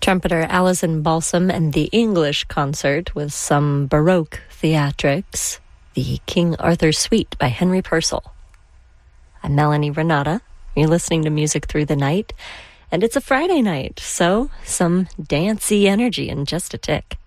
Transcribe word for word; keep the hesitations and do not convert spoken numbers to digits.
trumpeter Alison Balsam and the English Concert with some Baroque theatrics, the King Arthur Suite by Henry Purcell. I'm Melanie Renata. You're listening to Music Through the Night, and it's a Friday night, so some dancey energy in just a tick.